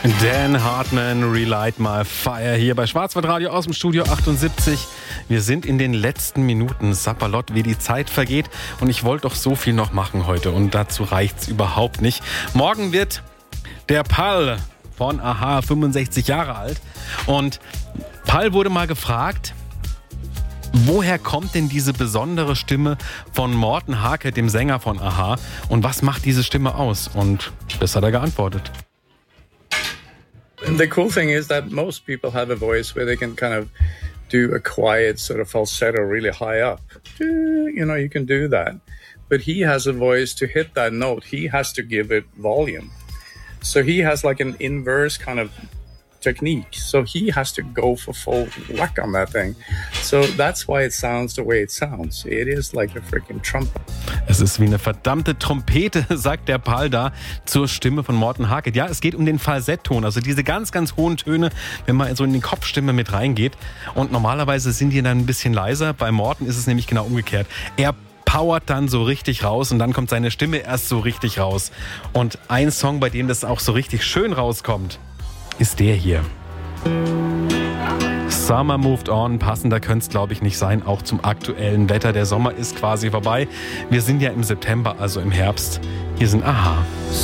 Dan Hartman, Relight My Fire hier bei Schwarzwaldradio aus dem Studio 78. Wir sind in den letzten Minuten. Sapperlot, wie die Zeit vergeht. Und ich wollte doch so viel noch machen heute. Und dazu reicht's überhaupt nicht. Morgen wird der Pal von a-ha 65 Jahre alt. Und Pal wurde mal gefragt, woher kommt denn diese besondere Stimme von Morten Harket, dem Sänger von a-ha? Und was macht diese Stimme aus? Und das hat er geantwortet. The cool thing is that most people have a voice where they can kind of do a quiet sort of falsetto really high up. You know, you can do that. But he has a voice to hit that note. He has to give it volume. So he has like an inverse kind of technique. So he has to go for full whack on that thing. So that's why it sounds the way it sounds. It is like a freaking trumpet. Es ist wie eine verdammte Trompete, sagt der Pal da zur Stimme von Morten Harket. Ja, es geht um den Falsettton, also diese ganz, ganz hohen Töne, wenn man so in die Kopfstimme mit reingeht. Und normalerweise sind die dann ein bisschen leiser. Bei Morten ist es nämlich genau umgekehrt. Er powert dann so richtig raus und dann kommt seine Stimme erst so richtig raus. Und ein Song, bei dem das auch so richtig schön rauskommt, ist der hier. Summer Moved On, passender könnte es glaube ich nicht sein, auch zum aktuellen Wetter. Der Sommer ist quasi vorbei. Wir sind ja im September, also im Herbst. Hier sind a-ha.